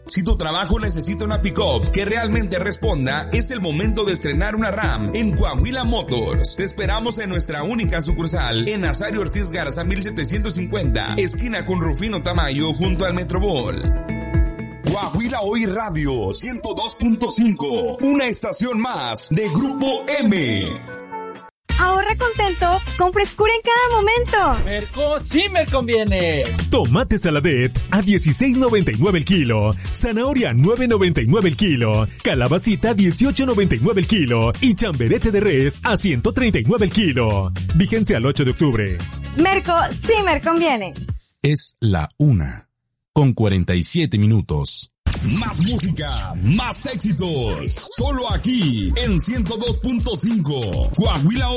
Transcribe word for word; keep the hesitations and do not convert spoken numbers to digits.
Si tu trabajo necesita una pick-up que realmente responda, es el momento de estrenar una RAM en Coahuila Motors. Te esperamos en nuestra única sucursal en Nazario Ortiz Garza mil setecientos cincuenta, esquina con Rufino Tamayo, junto al Metrobol. Coahuila Hoy Radio ciento dos punto cinco, una estación más de Grupo M. Ahorra contento con frescura en cada momento. Merco sí me conviene. Tomate Saladet a dieciséis noventa y nueve el kilo. Zanahoria nueve noventa y nueve el kilo. Calabacita dieciocho noventa y nueve el kilo. Y chamberete de res a ciento treinta y nueve el kilo. Vigencia al ocho de octubre. Merco sí me conviene. Es la una con cuarenta y siete minutos. Más música, más éxitos. Solo aquí en ciento dos punto cinco. Coahuila